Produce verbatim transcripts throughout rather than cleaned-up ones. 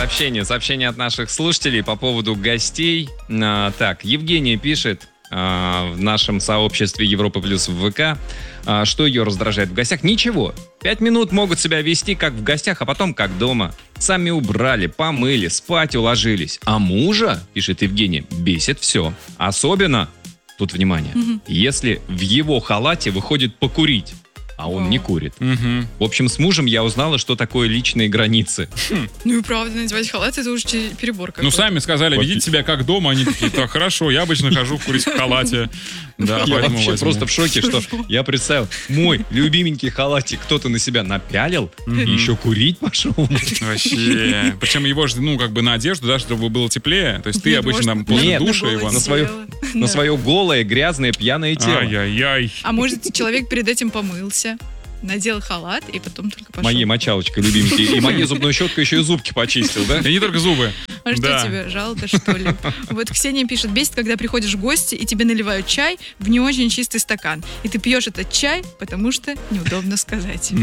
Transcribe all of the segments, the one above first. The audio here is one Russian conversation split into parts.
сообщение, сообщение от наших слушателей по поводу гостей. А, так, Евгения пишет а, в нашем сообществе Европа Плюс в ВК, а, что ее раздражает в гостях. Ничего. Пять минут могут себя вести как в гостях, а потом как дома. Сами убрали, помыли, спать уложились. А мужа, пишет Евгения, бесит все. Особенно, тут внимание, угу. если в его халате выходит покурить. А он О. не курит. Угу. В общем, с мужем я узнала, что такое личные границы. Хм. Ну и правда, надевать халат — это уже перебор какой-то. Ну, сами сказали, вот. Ведите себя как дома. Они такие, так, хорошо, я обычно хожу курить в халате. Да, я вообще возьму. Просто в шоке, что я представил, мой любименький халатик кто-то на себя напялил, и еще курить пошел. Вообще. Причем его же, ну, как бы на одежду, да, чтобы было теплее. То есть ты обычно там после душа его... На свое голое, грязное, пьяное тело. Ай-яй-яй. А может, человек перед этим помылся, надел халат и потом только пошел. Моей мочалочкой любименькой. И моей зубной щеткой еще и зубки почистил, да? И не только зубы. А что да. тебе, жалко, что ли? Вот Ксения пишет, бесит, когда приходишь в гости, и тебе наливают чай в не очень чистый стакан. И ты пьешь этот чай, потому что неудобно сказать.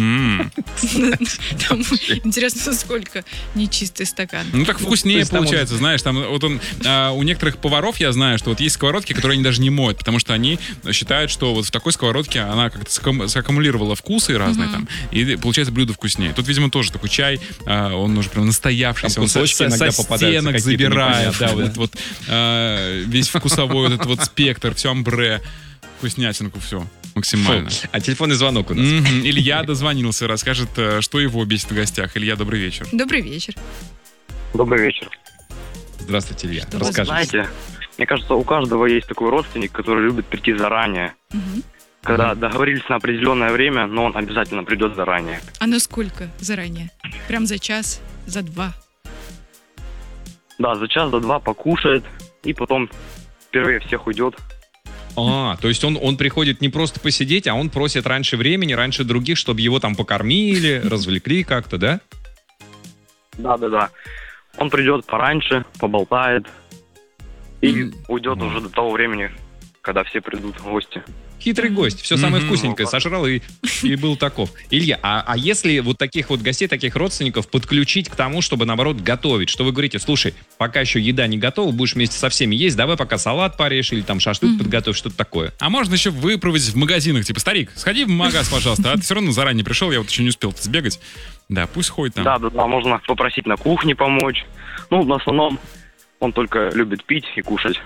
Интересно, сколько нечистый стакан. Ну так вкуснее получается, знаешь, там вот он, у некоторых поваров я знаю, что вот есть сковородки, которые они даже не моют, потому что они считают, что вот в такой сковородке она как-то саккумулировала вкусы разные там, и получается блюдо вкуснее. Тут, видимо, тоже такой чай, он уже прям настоявшийся, он со стенок забирает, да, вот, вот э, весь вкусовой вот этот вот спектр, все амбре, вкуснятинку, все максимально. Фу. А телефонный звонок у нас. Mm-hmm. Илья дозвонился, расскажет, что его бесит в гостях. Илья, добрый вечер. Добрый вечер. Добрый вечер. Здравствуйте, Илья. Что расскажите. Знаете, мне кажется, у каждого есть такой родственник, который любит прийти заранее. Mm-hmm. Когда mm-hmm. договорились на определенное время, но он обязательно придет заранее. А на сколько заранее? Прям за час, за два? Да, за час, за два покушает, и потом впервые всех уйдет. А, то есть он, он приходит не просто посидеть, а он просит раньше времени, раньше других, чтобы его там покормили, развлекли как-то, да? Да-да-да. Он придет пораньше, поболтает, и mm-hmm. уйдет mm-hmm. уже до того времени, когда все придут в гости. Хитрый гость, все самое mm-hmm. вкусненькое сожрал и, и был таков. Илья, а, а если вот таких вот гостей, таких родственников подключить к тому, чтобы, наоборот, готовить? Что вы говорите, слушай, пока еще еда не готова, будешь вместе со всеми есть, давай пока салат порежь или там шашлык mm-hmm. подготовь, что-то такое. А можно еще выпробовать в магазинах, типа, старик, сходи в магаз, пожалуйста, а ты все равно заранее пришел, я вот еще не успел сбегать. Да, пусть ходит там. Да-да-да, можно попросить на кухне помочь. Ну, в основном он только любит пить и кушать.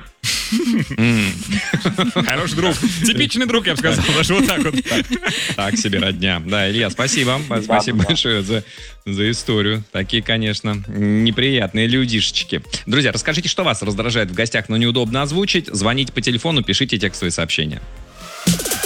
Хороший друг. Типичный друг, я бы сказал. Даже вот так вот. Так себе родня. Да, Илья, спасибо. Спасибо большое за, за историю. Такие, конечно, неприятные людишечки. Друзья, расскажите, что вас раздражает в гостях, но неудобно озвучить. Звоните по телефону, пишите текстовые сообщения.